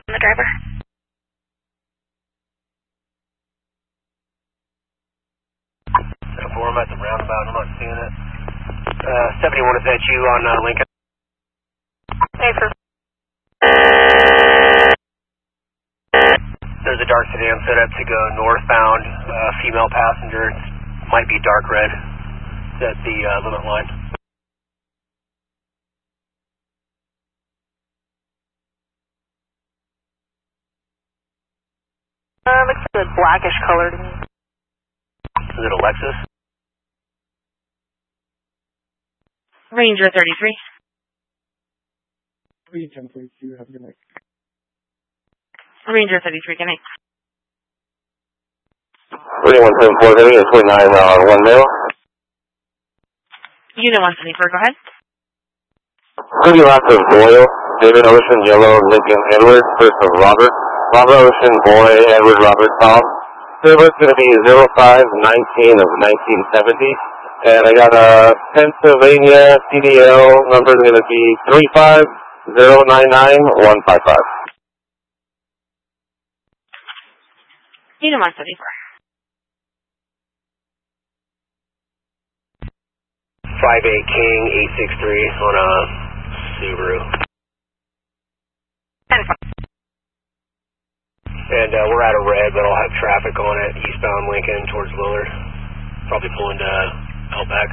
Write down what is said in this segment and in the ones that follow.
The driver. I'm at the roundabout. I'm not seeing it. 71, is that you on Lincoln? Hey, for. There's a dark sedan set up to go northbound. Female passenger. It might be dark red. It's at the limit line. Looks like a blackish color to me. Is it a Lexus? Ranger 33. 310, please. You have a good night. Ranger 33, good night. 3174, heading at 29 on 1 male. Unit 174, go ahead. Pretty lots of Doyle, David Ocean, Yellow, Lincoln, Edward, first of Robert. Robert Ocean, Boy, Edward, Robert, Tom. Service going to be 0519 of 1970. And I got a Pennsylvania CDL, number is going to be 35099-155. Unit 174. 58 King 863 on a Subaru. 10-5. And we're out of red, but I'll have traffic on it, eastbound Lincoln towards Willard. Probably pulling to Outback.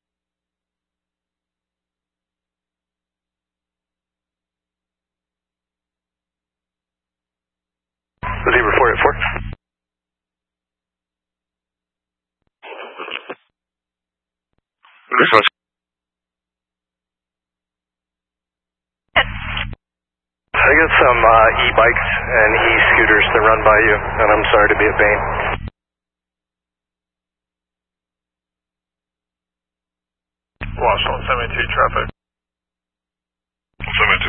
Zebra 484. This one's. I got some e-bikes and e-scooters to run by you, and I'm sorry to be a pain. Lost on 72 traffic. 72.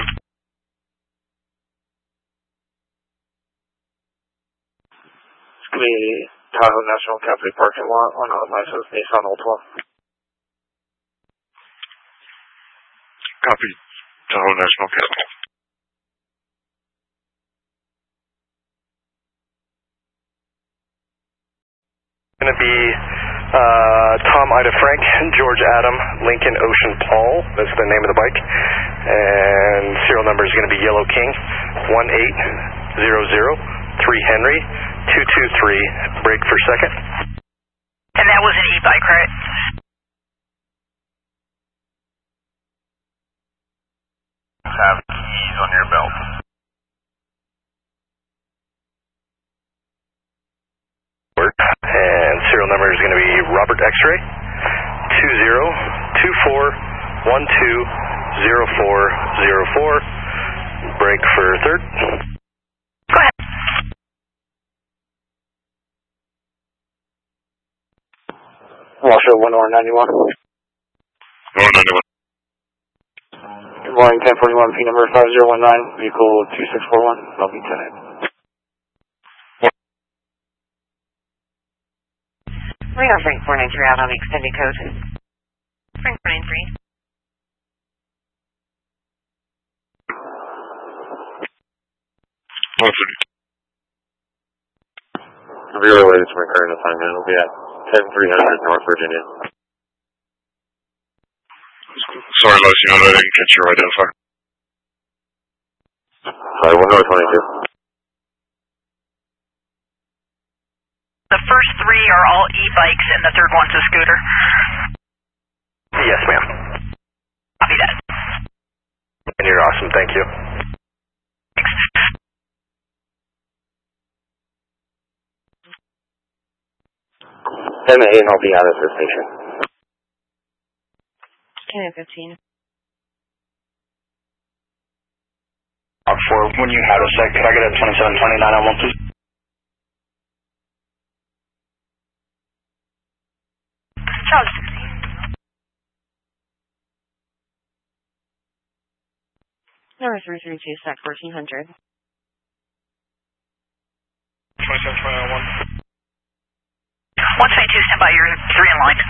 It's going to be Tahoe National Cafe parking lot on a licensed Nissan Altima. Copy. Tahoe National Cafe. Going to be Tom Ida Frank, George Adam, Lincoln Ocean Paul. That's the name of the bike. And serial number is going to be Yellow King 18003 Henry 223. Break for second. And that was an e-bike, right? Have keys on your belt. And serial number is going to be Robert X-Ray 2024120404. Break for third. Go ahead. Washoe 1R91. 1R91. Good morning, 1041, P number 5019, vehicle 2641, I'll be 10. Radar Frank 493 out on the extended code. Frank 493. I'll be related to my current assignment. It'll be at 10300 North Virginia. Sorry, Les, you know that I didn't catch your identifier. Sorry, 122. The first three are all e-bikes and the third one's a scooter. Yes, ma'am. Copy that. And you're awesome, thank you. Thanks. 10 to 8 and I'll be out at the station. 10 and 15. For when you have a sec, could I get a 2729 on one, please? Charles. Number 332, SAC 1400. 2729 on 1. 122, stand by, you're 3 in line.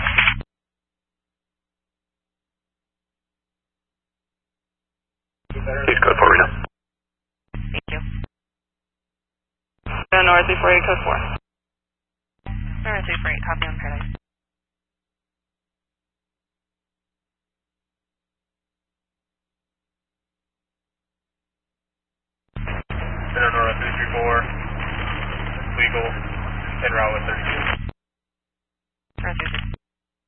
Please go for Reno. Thank you. R348, code 4. R348, copy on Paradise. Center Nora 334, legal, en route with 32. R334.